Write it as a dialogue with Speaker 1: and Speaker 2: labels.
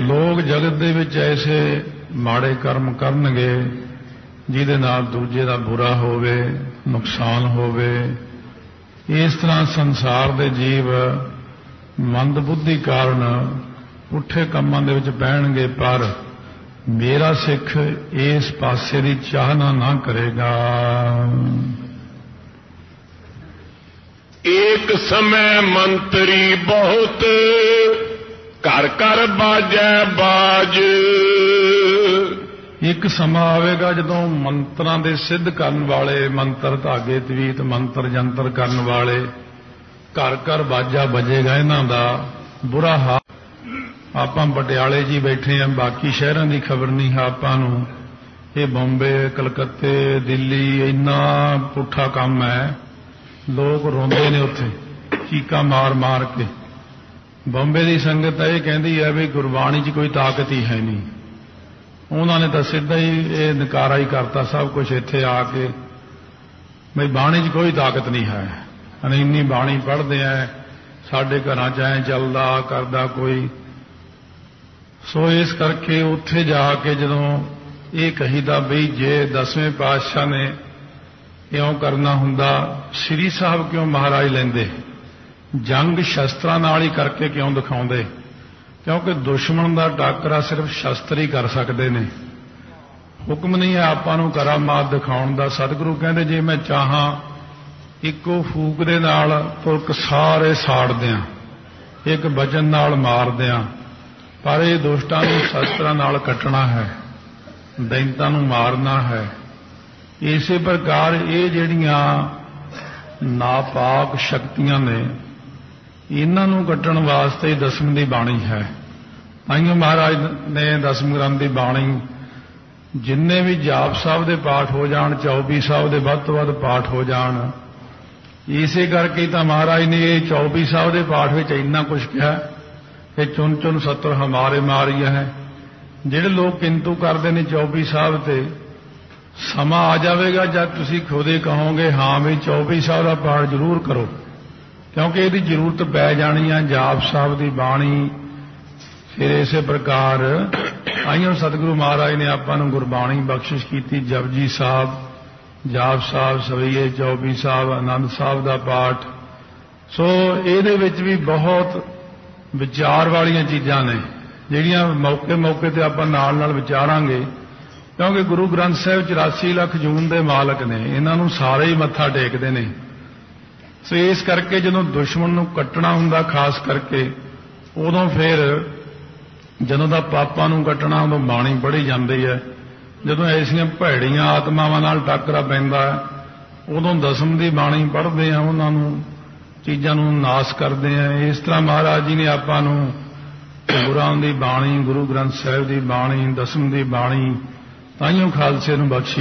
Speaker 1: लोग जगत दे विच ऐसे माड़े कर्म करनगे जिहदे नाल दूजे दा बुरा होवे, नुकसान होवे। इस तरह संसार दे जीव मंद बुद्धि कारण पुठे कामां दे विच पैणगे, पर मेरा सिख इस पासे दी चाहना ना करेगा।
Speaker 2: एक समय मंत्री बहुत, घर घर बाजै बाज।
Speaker 1: एक समा आवेगा जदों मंत्रां दे सिद्ध करन वाले, मंत्र धागे तवीत मंत्र जंतर करन वाले घर घर बाजा बजेगा। इन्हां दा बुरा हाल। आपां पटियाले जी बैठे हैं, बाकी शहरां दी खबर नहीं है आपां नूं। ये बॉम्बे, कलकत्ते, दिल्ली इन्ना पुठा काम है। लोग रोंदे ने उत्थे चीकां मार मार के। बॉम्बे की संगत यह कहती है भी गुरबाणी च कोई ताकत ही है नहीं। उन्होंने तो सीधा ही ये नकारा ही करता सब कुछ इत्थे आके, भाई बाणी च कोई ताकत नहीं है। इन्नी बाणी पढ़ते हैं, साडे घरां च ऐ चलदा करदा कोई। सो इस करके उत्थे जाके जदों ये कहीदा बई जे 10वें पातशाह ने इउं करना हुंदा, श्री साहब क्यों महाराज लेंदे, जंग शस्त्रां नाल ही करके क्यों दिखाउंदे? क्योंकि दुश्मन का टाकरा सिर्फ शस्त्र ही कर सकते हैं। हुक्म नहीं है आपां नूं करामात दिखाउण दा। सतगुरु कहंदे जे मैं चाहां इक्को फूक दे नाल तुरक सारे साड़ दियां, एक वचन नाल मार दियां, पर ये दुष्टां नूं शस्त्रां नाल कटना है, दैंतां नूं मारना है। इसे प्रकार ये जिहड़ियां नापाक शक्तियां ने, इन्हां नूं कट्टण वास्ते ही दसम दी बाणी है। ताइयों महाराज ने दसम ग्रंथ की बाणी जिन्ने भी जाप साहब दे पाठ हो जाण, चौबी साहब दे वध तो वध पाठ हो जाण, इसे करके तो महाराज ने ये चौबी साहब दे पाठ विच इन्ना कुछ कहा कि चुन चुन सत्तर हमारे मारिया है। जिहड़े लोग किंतु करते हैं चौबी साहब ते, समा आ जाएगा जब तुसीं खुद ही कहोगे हाँ भी चौबी साहब का पाठ जरूर करो, क्योंकि इसकी जरूरत पै जानी है जाप साहब की बाणी। फिर इस प्रकार आइयों सतगुरु महाराज ने आपां नूं गुरबाणी बख्शिश की। जपजी साहब, जाप साहब, सवैये चौबी साहब, आनंद साहब का पाठ। सो इहदे विच भी बहुत विचार वालियां चीज़ां ने जिहड़ियां मौके मौके ते आपां नाल नाल विचारांगे, क्योंकि गुरु ग्रंथ साहिब 84 लाख जून के मालक ने, इन्हां नूं सारे ही मत्था टेकदे ने। सो इस करके जदों दुश्मन नूं कट्टना हुंदा, खास करके उदों फिर जदों दा पापां नूं कट्टना उदों बाणी पढ़ी जाती है। जदों ऐसियां भैड़ियां आत्मावां नाल टाकरा पैंदा है उदों दसम की बाणी पढ़ते हैं, उन्हां नूं चीज़ां नूं नाश करते हैं। इस तरह महाराज जी ने आपां नूं गुरां दी बाणी, गुरु ग्रंथ साहिब की बाणी, दसम की बाणी ताइयों खालसे नूं बख्शी।